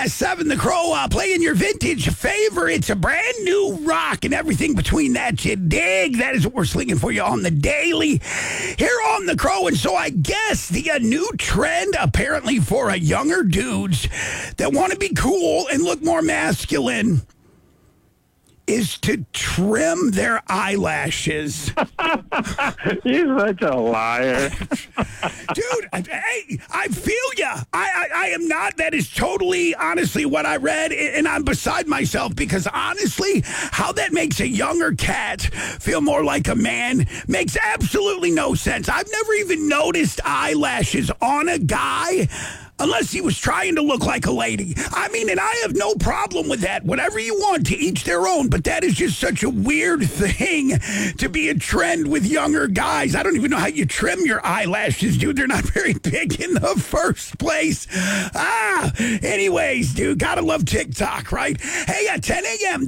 past 7, The Crow playing your vintage favorites, a brand new rock and everything between that you dig. That is what we're slinging for you on the daily here on The Crow. And so I guess the new trend apparently for younger dudes that want to be cool and look more masculine is to trim their eyelashes. You're such a liar. Dude, I feel ya. I am not. That is totally, honestly, what I read, and I'm beside myself because, honestly, how that makes a younger cat feel more like a man makes absolutely no sense. I've never even noticed eyelashes on a guy unless he was trying to look like a lady. I mean, and I have no problem with that. Whatever you want, to each their own. But that is just such a weird thing to be a trend with younger guys. I don't even know how you trim your eyelashes, dude. They're not very big in the first place. Anyways, dude, gotta love TikTok, right? Hey, at 10 a.m.,